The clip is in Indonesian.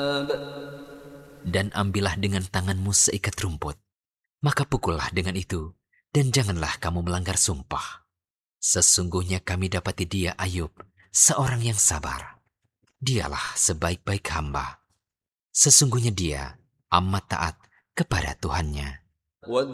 Dan ambillah dengan tanganmu seikat rumput, maka pukullah dengan itu, dan janganlah kamu melanggar sumpah. Sesungguhnya kami dapati dia Ayub, seorang yang sabar. Dialah sebaik-baik hamba. Sesungguhnya dia amat taat kepada Tuhannya.